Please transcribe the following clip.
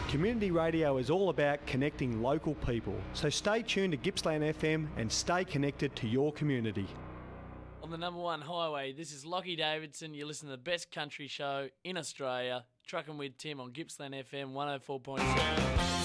Community radio is all about connecting local people, so stay tuned to Gippsland FM and stay connected to your community. On the number one highway, this is Lockie Davidson. You listen to the best country show in Australia, Truckin' with Tim on Gippsland FM 104.7.